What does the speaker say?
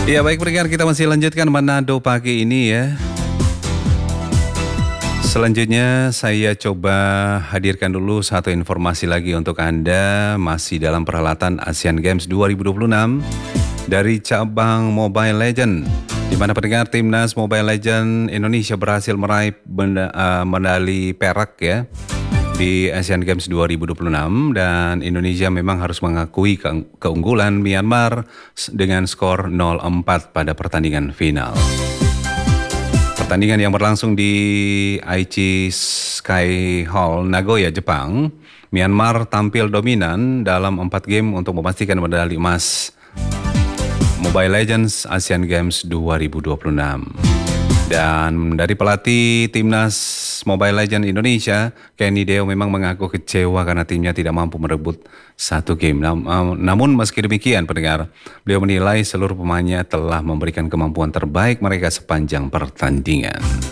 Ya baik pendengar, kita masih lanjutkan Manado pagi ini ya. Selanjutnya saya coba hadirkan dulu satu informasi lagi untuk Anda, masih dalam perhelatan Asian Games 2026 dari cabang Mobile Legends, di mana pendengar timnas Mobile Legends Indonesia berhasil meraih medali perak ya di Asian Games 2026, dan Indonesia memang harus mengakui keunggulan Myanmar dengan skor 0-4 pada pertandingan final. Pertandingan yang berlangsung di Aichi Sky Hall, Nagoya, Jepang, Myanmar tampil dominan dalam 4 game untuk memastikan medali emas Mobile Legends Asian Games 2026. Dan dari pelatih timnas Mobile Legends Indonesia, Kenny Deo, memang mengaku kecewa karena timnya tidak mampu merebut satu game. Namun meski demikian pendengar, beliau menilai seluruh pemainnya telah memberikan kemampuan terbaik mereka sepanjang pertandingan.